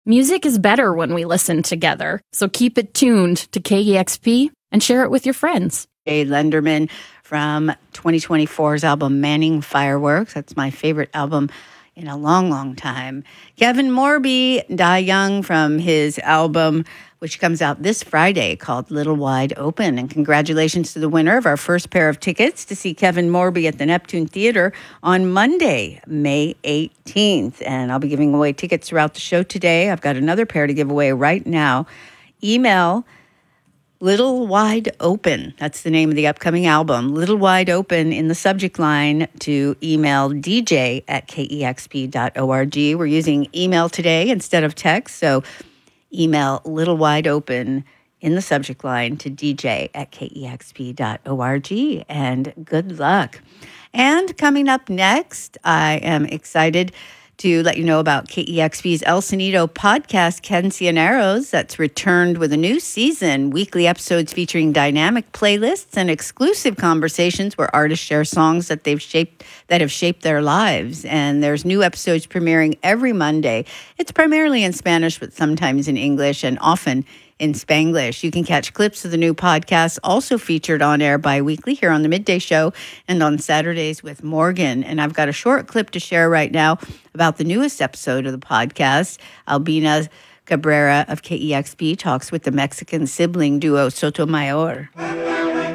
Music is better when we listen together, so keep it tuned to KEXP and share it with your friends. Jay Lenderman from 2024's album Manning Fireworks. That's my favorite album in a long, long time. Kevin Morby, Die Young from his album, which comes out this Friday, called Little Wide Open. And congratulations to the winner of our first pair of tickets to see Kevin Morby at the Neptune Theater on Monday, May 18th. And I'll be giving away tickets throughout the show today. I've got another pair to give away right now. Email Little Wide Open. That's the name of the upcoming album. Little Wide Open in the subject line to email dj@kexp.org. We're using email today instead of text, so email Little Wide Open in the subject line to dj@kexp.org, and good luck. And coming up next, I am excited to let you know about KEXP's El Sonido podcast, Cancioneros, that's returned with a new season. Weekly episodes featuring dynamic playlists and exclusive conversations where artists share songs that have shaped their lives. And there's new episodes premiering every Monday. It's primarily in Spanish, but sometimes in English and often in Spanglish. You can catch clips of the new podcast, also featured on air bi-weekly here on the Midday Show and on Saturdays with Morgan. And I've got a short clip to share right now about the newest episode of the podcast. Albina Cabrera of KEXP talks with the Mexican sibling duo Sotomayor.